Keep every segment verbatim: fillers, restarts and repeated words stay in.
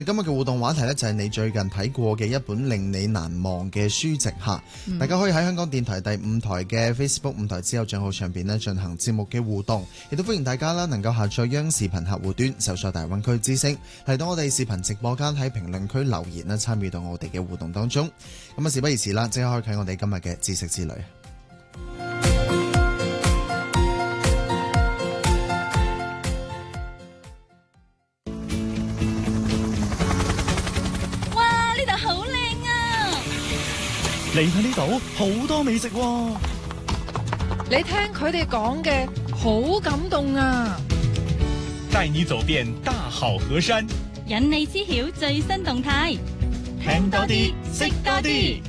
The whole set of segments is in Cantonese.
今日嘅互動話題呢，就係你最近睇過嘅一本令你難忘嘅書籍吓、嗯，大家可以喺香港電台第五台嘅 Facebook 五台之友賬號上邊呢進行節目嘅互動，亦都歡迎大家啦能夠下載央視頻客戶端搜索大灣區之聲嚟到我哋視頻直播間喺評論區留言啦，參與到我哋嘅互動當中。咁啊事不宜遲啦，即刻開啟我哋今日嘅知識之旅。 嚟睇呢度好多美食喎， 你聽佢哋講嘅好感動啊！ 帶你走遍大好河山， 引你知曉最新動態， 聽多啲，識多啲。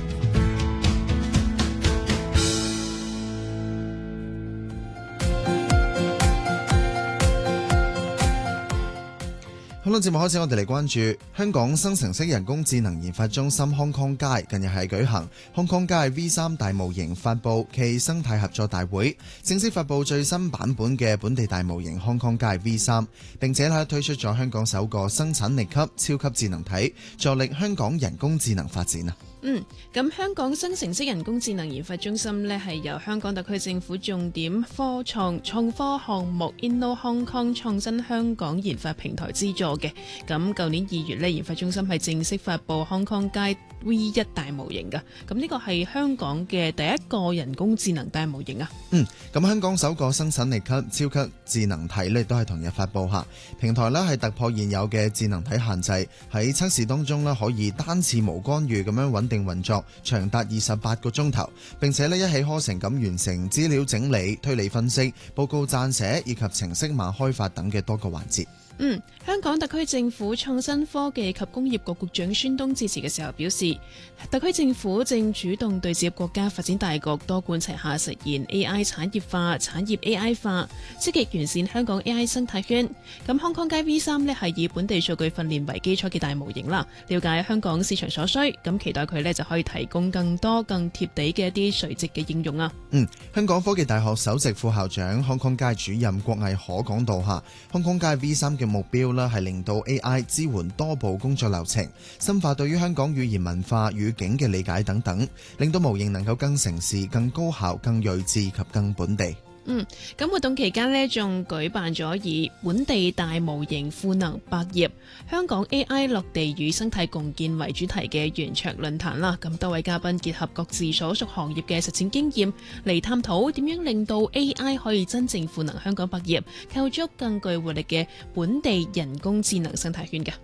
好啦，節目開始，我哋嚟關注香港生成式人工智能研發中心 Hong Kong Guide 近日係舉行 Hong Kong Guide V 三大模型發佈暨生態合作大會，正式發佈最新版本嘅本地大模型 Hong Kong Guide V 三，並且咧推出咗香港首個生產力級超級智能體，助力香港人工智能發展啊！ 嗯，咁香港生成式人工智能研發中心呢，係由香港特區政府重點科創創科項目 Inno Hong Kong 創新香港研發平台資助嘅。咁舊年二月呢，研發中心係正式發佈 Hong Kong Guide V 一大模型噶。咁呢個係香港嘅第一個人工智能大模型啊。 嗯，咁香港首個生產力級超級智能體呢，都係同日發佈下，平台呢係突破現有嘅智能體限制，喺測試當中呢，可以單次無干預咁樣穩定運作長達二十八個鐘頭，並且呢一氣呵成咁完成資料整理、推理分析、報告撰寫以及程式碼開發等嘅多個環節。 嗯，香港特區政府創新科技及工業局局長孫東致辭嘅時候表示，特區政府正主動對接國家發展大局，多管齊下實現 A I 產業化、產業 A I 化，積極完善香港 A I 生態圈。咁 Hong Kong Guide V 三呢係以本地數據訓練為基礎嘅大模型啦，了解香港市場所需，咁期待佢呢就可以提供更多更貼地嘅一啲垂直嘅應用啊。 嗯，香港科技大學首席副校長 Hong Kong Guide 主任郭毅可講到下 Hong Kong Guide V 三嘅目標啦，係令到 A I 支援多步工作流程，深化對於香港語言文化語境嘅理解等等，令到模型能夠更城市、更高效、更睿智及更本地。 嗯，咁活動期間呢，仲舉辦咗以本地大模型賦能百業、香港 A I 落地與生態共建為主題嘅圓桌論壇啦。咁多位嘉賓結合各自所屬行業嘅實踐經驗嚟探討點樣令到 A I 可以真正賦能香港百業，構築更具活力嘅本地人工智能生態圈嘅。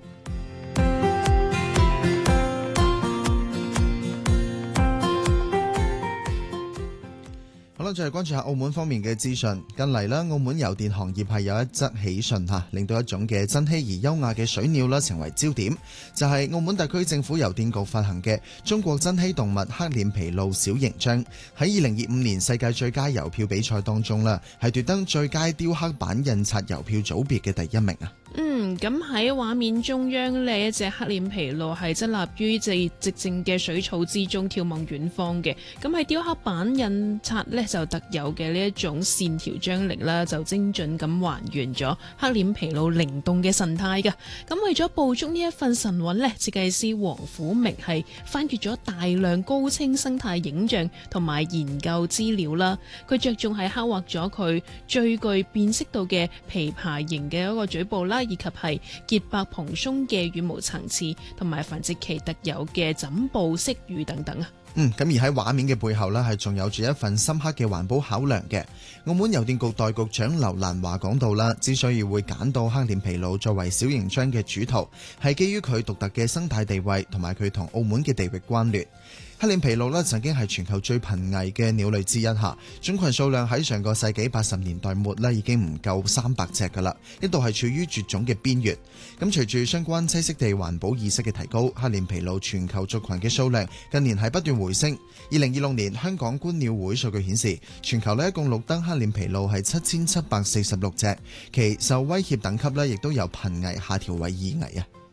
好啦，再嚟關注下澳門方面嘅資訊。近嚟咧，澳門郵電行業係有一則喜訊嚇，令到一種嘅珍稀而優雅嘅水鳥啦成為焦點。就係、是、澳門特區政府郵電局發行嘅中國珍稀動物黑臉琵鷺小型張，喺二零二五年世界最佳郵票比賽當中啦，係奪得最佳雕刻版印刷郵票組別嘅第一名啊！ 嗯，咁喺畫面中央呢一隻黑臉琵鷺係側立於寂寂靜嘅水草之中，眺望遠方嘅。咁喺雕刻版印刷呢，就特有嘅呢一種線條張力啦，就精準咁還原咗黑臉琵鷺靈動嘅神態嘅。咁為咗捕捉呢一份神韻呢，設計師黃虎明係翻閱咗大量高清生態影像同埋研究資料啦。佢着重係刻畫咗佢最具辨識度嘅琵琶形嘅一個嘴部啦，以及係潔白蓬鬆嘅羽毛層次，同埋繁殖期特有嘅枕部色羽等等啊。 嗯，咁而喺畫面嘅背後呢，係仲有住一份深刻嘅環保考量嘅。澳門郵電局代局長劉蘭華講到啦，之所以會揀到黑臉琵鷺作為小型張嘅主圖，係基於佢獨特嘅生態地位同埋佢同澳門嘅地域關聯。黑臉琵鷺咧曾經係全球最瀕危嘅鳥類之一下，種群數量喺上個世紀八十年代末咧已經唔夠三百隻噶啦，一度係處於絕種嘅邊緣。咁隨住相關棲息地環保意識嘅提高，黑臉琵鷺全球族群嘅數量近年係不斷回升。二零二六年香港觀鳥會數據顯示，全球咧一共錄得黑臉琵鷺係七千七百四十六隻，其受威脅等級咧亦都由瀕危下調為易危啊。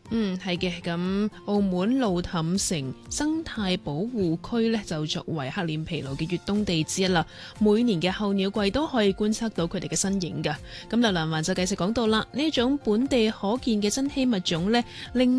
嗯，係嘅。咁澳門路氹城生態保護區呢，就作為黑臉琵鷺嘅越冬地之一啦。每年嘅候鳥季都可以觀測到佢哋嘅身影㗎。咁劉蘭環就繼續講到啦，呢一種本地可見嘅珍稀物種呢，令